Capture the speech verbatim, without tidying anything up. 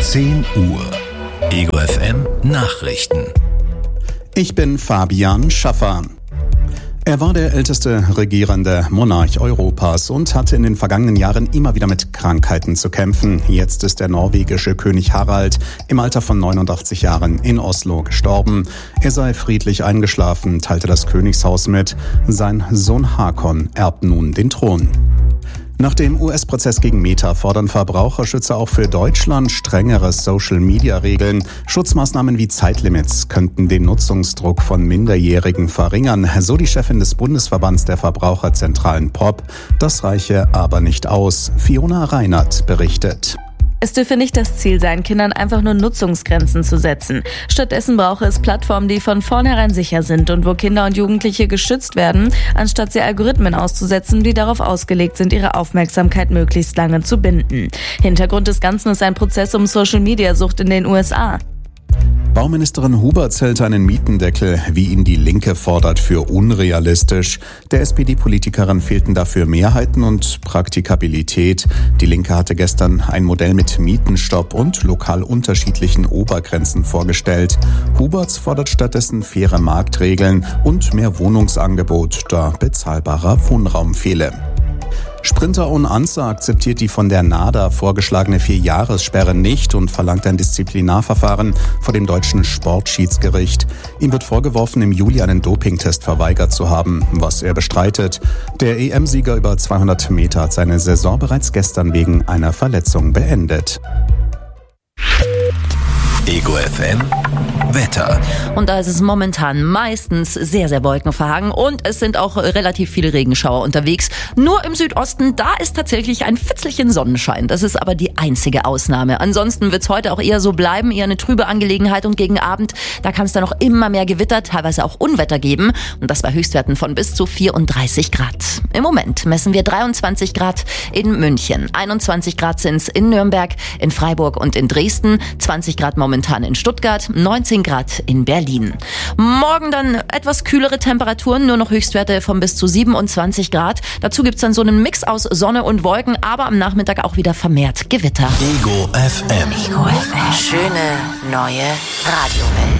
zehn Uhr. Ego F M Nachrichten. Ich bin Fabian Schaffer. Er war der älteste regierende Monarch Europas und hatte in den vergangenen Jahren immer wieder mit Krankheiten zu kämpfen. Jetzt ist der norwegische König Harald im Alter von neunundachtzig Jahren in Oslo gestorben. Er sei friedlich eingeschlafen, teilte das Königshaus mit. Sein Sohn Hakon erbt nun den Thron. Nach dem U S-Prozess gegen Meta fordern Verbraucherschützer auch für Deutschland strengere Social-Media-Regeln. Schutzmaßnahmen wie Zeitlimits könnten den Nutzungsdruck von Minderjährigen verringern, so die Chefin des Bundesverbands der Verbraucherzentralen P O P. Das reiche aber nicht aus. Fiona Reinert berichtet. Es dürfe nicht das Ziel sein, Kindern einfach nur Nutzungsgrenzen zu setzen. Stattdessen brauche es Plattformen, die von vornherein sicher sind und wo Kinder und Jugendliche geschützt werden, anstatt sie Algorithmen auszusetzen, die darauf ausgelegt sind, ihre Aufmerksamkeit möglichst lange zu binden. Hintergrund des Ganzen ist ein Prozess um Social-Media-Sucht in den U S A. Bauministerin Huberts hält einen Mietendeckel, wie ihn die Linke fordert, für unrealistisch. Der S P D-Politikerin fehlten dafür Mehrheiten und Praktikabilität. Die Linke hatte gestern ein Modell mit Mietenstopp und lokal unterschiedlichen Obergrenzen vorgestellt. Huberts fordert stattdessen faire Marktregeln und mehr Wohnungsangebot, da bezahlbarer Wohnraum fehle. Sprinter Onanza akzeptiert die von der NADA vorgeschlagene Vierjahressperre nicht und verlangt ein Disziplinarverfahren vor dem deutschen Sportschiedsgericht. Ihm wird vorgeworfen, im Juli einen Dopingtest verweigert zu haben, was er bestreitet. Der E M-Sieger über zweihundert Meter hat seine Saison bereits gestern wegen einer Verletzung beendet. Ego F M Wetter. Und da ist es momentan meistens sehr, sehr wolkenverhangen und es sind auch relativ viele Regenschauer unterwegs. Nur im Südosten, da ist tatsächlich ein Fitzelchen Sonnenschein. Das ist aber die einzige Ausnahme. Ansonsten wird es heute auch eher so bleiben, eher eine trübe Angelegenheit und gegen Abend, da kann es dann noch immer mehr Gewitter, teilweise auch Unwetter geben und das bei Höchstwerten von bis zu vierunddreißig Grad. Im Moment messen wir dreiundzwanzig Grad in München, einundzwanzig Grad sind es in Nürnberg, in Freiburg und in Dresden, zwanzig Grad momentan in Stuttgart, neunzehn Grad in Berlin. Morgen dann etwas kühlere Temperaturen, nur noch Höchstwerte von bis zu siebenundzwanzig Grad. Dazu gibt's dann so einen Mix aus Sonne und Wolken, aber am Nachmittag auch wieder vermehrt Gewitter. Ego F M. Ego F M. Schöne neue Radiowelt.